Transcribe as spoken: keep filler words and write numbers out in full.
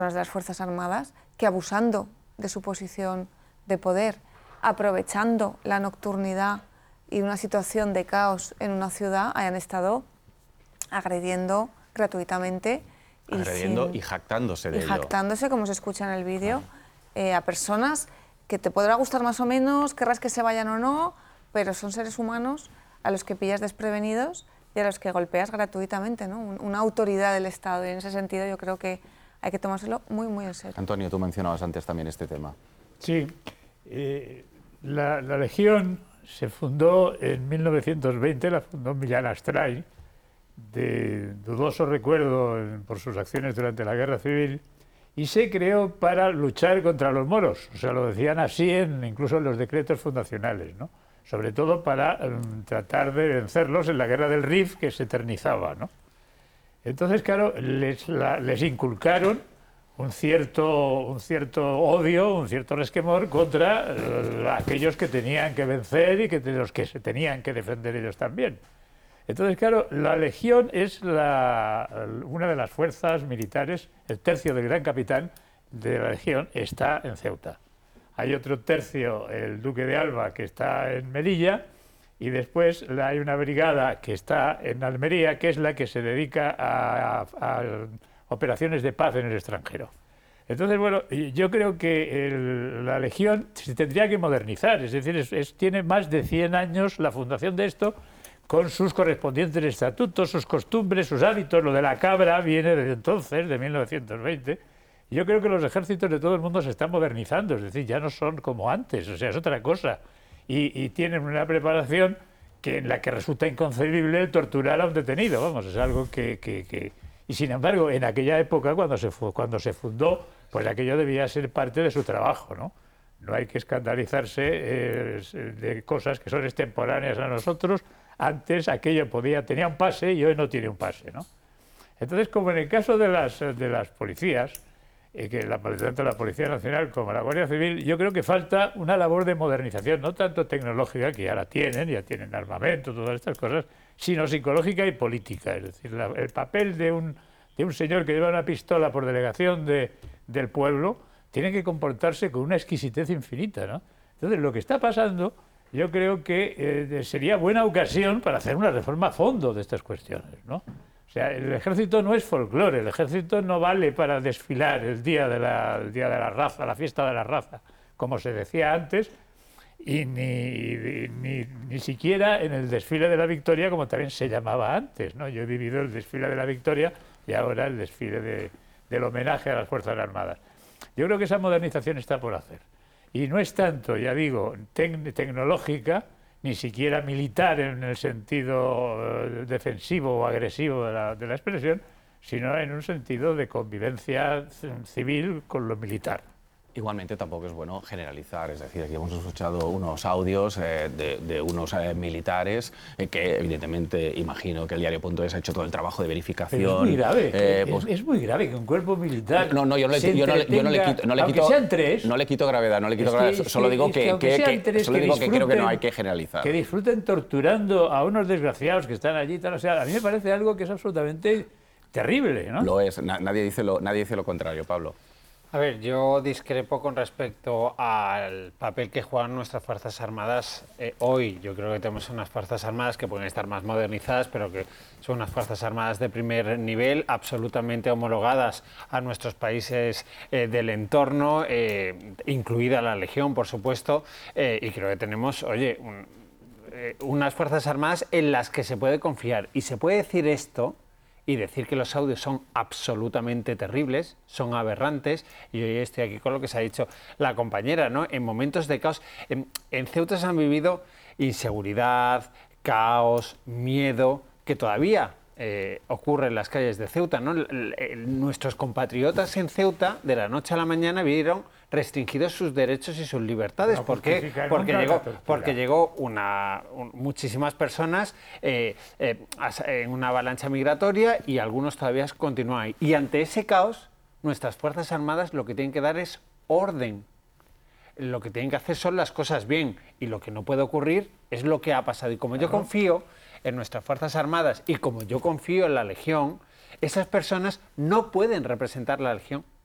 de las Fuerzas Armadas que, abusando de su posición de poder, aprovechando la nocturnidad y una situación de caos en una ciudad, hayan estado agrediendo gratuitamente y, agrediendo sin, y jactándose de y ello. jactándose, como se escucha en el vídeo, eh, a personas que te podrá gustar más o menos, querrás que se vayan o no, pero son seres humanos a los que pillas desprevenidos y a los que golpeas gratuitamente, ¿no? Una autoridad del Estado, y en ese sentido yo creo que hay que tomárselo muy, muy en serio. Antonio, tú mencionabas antes también este tema. Sí, eh, la, la Legión se fundó en mil novecientos veinte, la fundó Millán Astray, de dudoso recuerdo por sus acciones durante la Guerra Civil, y se creó para luchar contra los moros. O sea, lo decían así en, incluso en los decretos fundacionales, ¿no? Sobre todo para um, tratar de vencerlos en la Guerra del Rif, que se eternizaba, ¿no? Entonces, claro, les, la, les inculcaron un cierto, un cierto odio, un cierto resquemor contra uh, aquellos que tenían que vencer y que, de los que se tenían que defender ellos también. Entonces, claro, la Legión es la, una de las fuerzas militares, el tercio del Gran Capitán de la Legión está en Ceuta. Hay otro tercio, el Duque de Alba, que está en Melilla, y después hay una brigada que está en Almería, que es la que se dedica a, a, a operaciones de paz en el extranjero. Entonces, bueno, yo creo que el, la Legión se tendría que modernizar, es decir, es, es, tiene más de cien años la fundación de esto, con sus correspondientes estatutos, sus costumbres, sus hábitos. Lo de la cabra viene desde entonces, de mil novecientos veinte. Y yo creo que los ejércitos de todo el mundo se están modernizando, es decir, ya no son como antes, o sea, es otra cosa. Y, y tienen una preparación que, en la que resulta inconcebible torturar a un detenido, vamos, es algo que... que, que... Y sin embargo, en aquella época, cuando se, fue, cuando se fundó, pues aquello debía ser parte de su trabajo, ¿no? No hay que escandalizarse eh, de cosas que son extemporáneas a nosotros. Antes aquello podía, tenía un pase y hoy no tiene un pase, ¿no? Entonces, como en el caso de las, de las policías, eh, que la, tanto la Policía Nacional como la Guardia Civil, yo creo que falta una labor de modernización, no tanto tecnológica, que ya la tienen, ya tienen armamento, todas estas cosas, sino psicológica y política. Es decir, la, el papel de un, de un señor que lleva una pistola por delegación de, del pueblo tiene que comportarse con una exquisitez infinita, ¿no? Entonces, lo que está pasando, yo creo que eh, sería buena ocasión para hacer una reforma a fondo de estas cuestiones, ¿no? O sea, el ejército no es folclore, el ejército no vale para desfilar el día de la, el día de la raza, la fiesta de la raza, como se decía antes, y ni, ni, ni siquiera en el desfile de la Victoria, como también se llamaba antes, ¿no? Yo he vivido el desfile de la Victoria y ahora el desfile de, del homenaje a las Fuerzas Armadas. Yo creo que esa modernización está por hacer. Y no es tanto, ya digo, tec tecnológica, ni siquiera militar en el sentido uh, defensivo o agresivo de la, de la expresión, sino en un sentido de convivencia civil con lo militar. Igualmente tampoco es bueno generalizar, es decir, aquí hemos escuchado unos audios eh, de, de unos eh, militares eh, que evidentemente imagino que el diario punto es ha hecho todo el trabajo de verificación. Pero es muy grave, eh, es, pues, es muy grave que un cuerpo militar no, no, yo, le, se yo, no, le, yo no le quito, no le quito, sean tres, no le quito gravedad, no le quito es gravedad, que, solo es digo que, que, es que, que, que, que, solo que digo que creo que no hay que generalizar. Que disfruten torturando a unos desgraciados que están allí, tal, o sea, a mí me parece algo que es absolutamente terrible, ¿no? Lo es, na, nadie, dice lo, nadie dice lo contrario, Pablo. A ver, yo discrepo con respecto al papel que juegan nuestras Fuerzas Armadas eh, hoy. Yo creo que tenemos unas Fuerzas Armadas que pueden estar más modernizadas, pero que son unas Fuerzas Armadas de primer nivel, absolutamente homologadas a nuestros países eh, del entorno, eh, incluida la Legión, por supuesto, eh, y creo que tenemos, oye, un, eh, unas Fuerzas Armadas en las que se puede confiar. Y se puede decir esto y decir que los audios son absolutamente terribles, son aberrantes, y hoy estoy aquí con lo que se ha dicho la compañera, ¿no? En momentos de caos, en, en Ceuta se han vivido inseguridad, caos, miedo, que todavía eh, ocurre en las calles de Ceuta, ¿no? L -l Nuestros compatriotas en Ceuta, de la noche a la mañana, vieron restringidos sus derechos y sus libertades. No, ¿por qué? Porque llegó, porque llegó una, un, muchísimas personas eh, eh, en una avalancha migratoria y algunos todavía continúan ahí. Y ante ese caos, nuestras Fuerzas Armadas lo que tienen que dar es orden. Lo que tienen que hacer son las cosas bien, y lo que no puede ocurrir es lo que ha pasado. Y como yo confío en nuestras Fuerzas Armadas y como yo confío en la Legión, esas personas no pueden representar la Legión.